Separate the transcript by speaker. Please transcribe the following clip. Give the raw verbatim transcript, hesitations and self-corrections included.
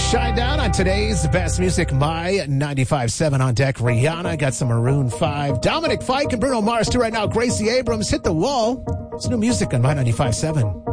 Speaker 1: Shine Down on today's best music, My ninety-five point seven on deck. Rihanna got some Maroon five. Dominic Fike and Bruno Mars too right now. Gracie Abrams, Hit the Wall. It's new music on My ninety-five point seven.